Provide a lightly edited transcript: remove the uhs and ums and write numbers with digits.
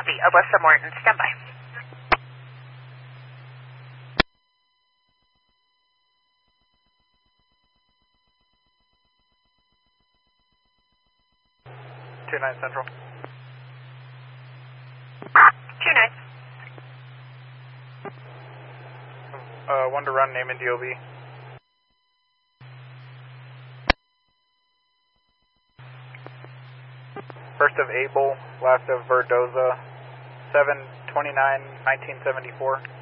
Copy. Alyssa Morton, stand by. Two 9 Central. 2-9. One to run, name and DOB. First of Abel, last of Verdoza, 7/29/1974.